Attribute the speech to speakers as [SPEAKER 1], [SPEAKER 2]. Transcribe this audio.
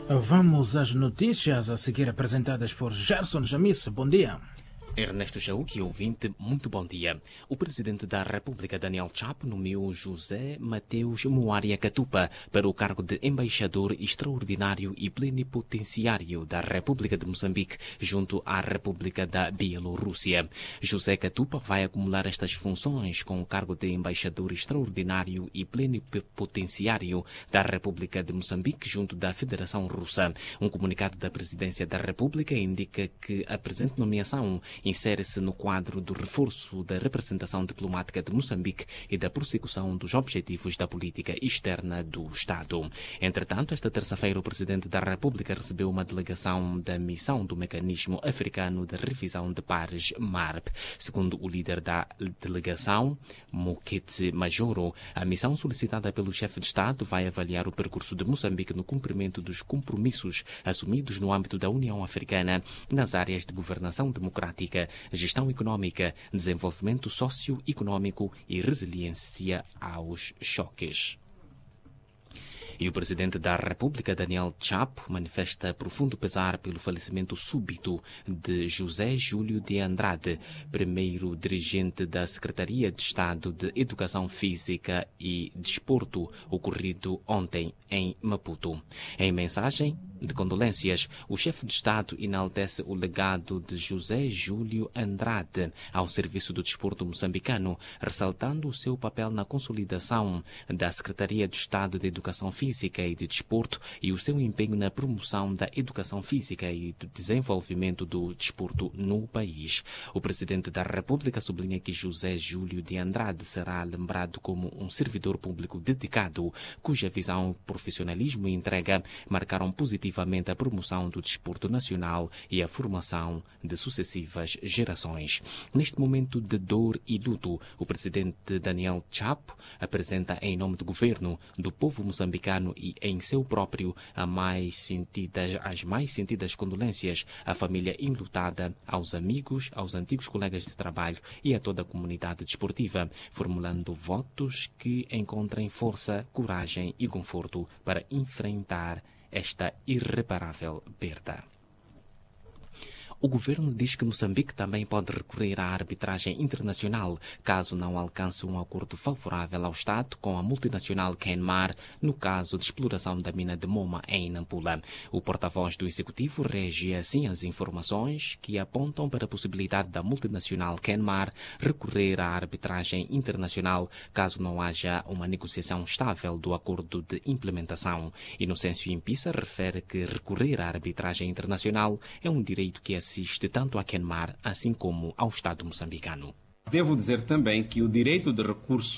[SPEAKER 1] Vamos às notícias a seguir apresentadas por Gerson Jamice. Bom dia.
[SPEAKER 2] Ernesto Chauque, ouvinte, muito bom dia. O presidente da República, Daniel Chapo, nomeou José Mateus Moaria Katupa para o cargo de embaixador extraordinário e plenipotenciário da República de Moçambique junto à República da Bielorrússia. José Katupa vai acumular estas funções com o cargo de embaixador extraordinário e plenipotenciário da República de Moçambique junto da Federação Russa. Um comunicado da Presidência da República indica que a presente nomeação insere-se no quadro do reforço da representação diplomática de Moçambique e da prossecução dos objetivos da política externa do Estado. Entretanto, esta terça-feira, o Presidente da República recebeu uma delegação da missão do Mecanismo Africano de Revisão de Pares, MARP. Segundo o líder da delegação, Mokete Majoro, a missão solicitada pelo chefe de Estado vai avaliar o percurso de Moçambique no cumprimento dos compromissos assumidos no âmbito da União Africana nas áreas de governação democrática, gestão econômica, desenvolvimento socioeconômico e resiliência aos choques. E o presidente da República, Daniel Chapo, manifesta profundo pesar pelo falecimento súbito de José Júlio de Andrade, primeiro dirigente da Secretaria de Estado de Educação Física e Desporto, ocorrido ontem em Maputo. Em mensagem de condolências, o chefe de Estado enaltece o legado de José Júlio Andrade ao serviço do desporto moçambicano, ressaltando o seu papel na consolidação da Secretaria de Estado de Educação Física e de Desporto e o seu empenho na promoção da educação física e do desenvolvimento do desporto no país. O presidente da República sublinha que José Júlio de Andrade será lembrado como um servidor público dedicado, cuja visão, profissionalismo e entrega marcaram positivamente a promoção do desporto nacional e a formação de sucessivas gerações. Neste momento de dor e luto, o presidente Daniel Chapo apresenta em nome do governo, do povo moçambicano e em seu próprio as mais sentidas condolências à família enlutada, aos amigos, aos antigos colegas de trabalho e a toda a comunidade desportiva, formulando votos que encontrem força, coragem e conforto para enfrentar esta irreparável perda. O governo diz que Moçambique também pode recorrer à arbitragem internacional caso não alcance um acordo favorável ao Estado com a multinacional Kenmar no caso de exploração da mina de Moma em Nampula. O porta-voz do Executivo reagia assim às informações que apontam para a possibilidade da multinacional Kenmar recorrer à arbitragem internacional caso não haja uma negociação estável do acordo de implementação. Inocêncio Impissa refere que recorrer à arbitragem internacional é um direito que assiste tanto a Kenmar assim como ao Estado moçambicano.
[SPEAKER 3] Devo dizer também que o direito de recurso